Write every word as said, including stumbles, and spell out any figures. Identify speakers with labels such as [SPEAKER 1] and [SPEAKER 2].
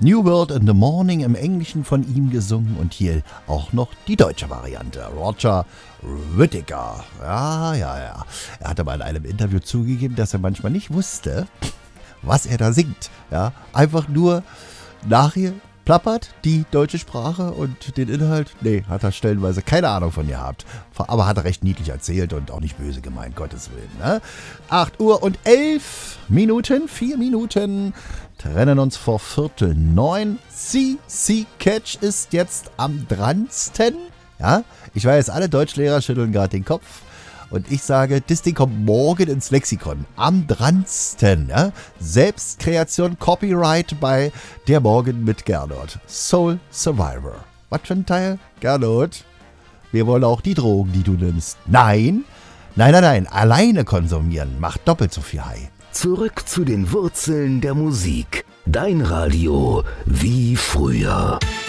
[SPEAKER 1] New World in the Morning im Englischen von ihm gesungen und hier auch noch die deutsche Variante. Roger Whittaker. Ja, ja, ja. Er hatte mal in einem Interview zugegeben, dass er manchmal nicht wusste, was er da singt. Ja, einfach nur nachher plappert die deutsche Sprache und den Inhalt, nee, hat er stellenweise keine Ahnung von gehabt. Aber hat er recht niedlich erzählt und auch nicht böse gemeint, Gottes Willen. Ne? acht Uhr und elf Minuten, vier Minuten trennen uns vor Viertel neun. C C Catch ist jetzt am dransten. Ja, ich weiß, alle Deutschlehrer schütteln gerade den Kopf. Und ich sage, das Ding kommt morgen ins Lexikon. Am dransten. Ja? Selbstkreation, Copyright bei Der Morgen mit Gernot. Soul Survivor. Was für ein Teil? Gernot, wir wollen auch die Drogen, die du nimmst. Nein, nein, nein, nein. Alleine konsumieren macht doppelt so viel High.
[SPEAKER 2] Zurück zu den Wurzeln der Musik. Dein Radio wie früher.